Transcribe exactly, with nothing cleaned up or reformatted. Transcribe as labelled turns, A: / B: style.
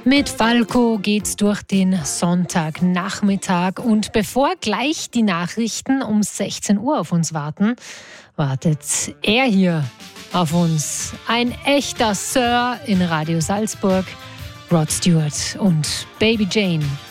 A: Mit Falco geht's durch den Sonntagnachmittag und bevor gleich die Nachrichten um sechzehn Uhr auf uns warten, wartet er hier auf uns. Ein echter Sir in Radio Salzburg, Rod Stewart und Baby Jane.